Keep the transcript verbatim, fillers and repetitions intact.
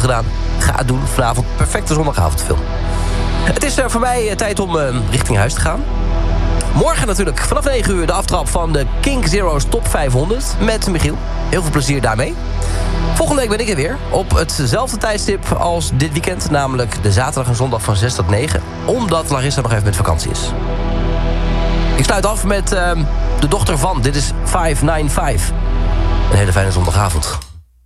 gedaan. Ga het doen vanavond. Perfecte zondagavondfilm. Het is er voor mij tijd om uh, richting huis te gaan. Morgen natuurlijk vanaf negen uur de aftrap van de Kink Zero's Top vijfhonderd met Michiel. Heel veel plezier daarmee. Volgende week ben ik er weer op hetzelfde tijdstip als dit weekend. Namelijk de zaterdag en zondag van zes tot negen. Omdat Larissa nog even met vakantie is. Ik sluit af met uh, de dochter van. Dit is vijf negen vijf. Een hele fijne zondagavond.